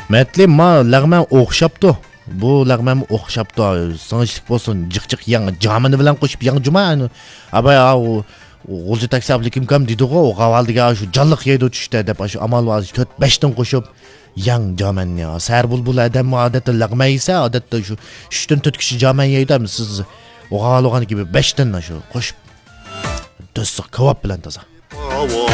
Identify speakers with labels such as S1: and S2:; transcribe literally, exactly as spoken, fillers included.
S1: Metli ma lagman o'xshabdi. Bu lagman o'xshabdi. Sinishlik bo'lsin, jiq-jiq yang jamini bilan qo'shib yang juma. Abay o O'zi taksi ablikim kam dedi-ku, o qavaldiga shu jalliq yeydi o'tishdi deb shu amal var to'rt besh dan qo'shib yang jaman ya. Sar bulbul adam odatda lagma yesa, odatda shu uch dan to'rt kishi jaman yeydi, siz o qavalgan gibi besh dan shu qo'shib do'stlik kebab bilan toza.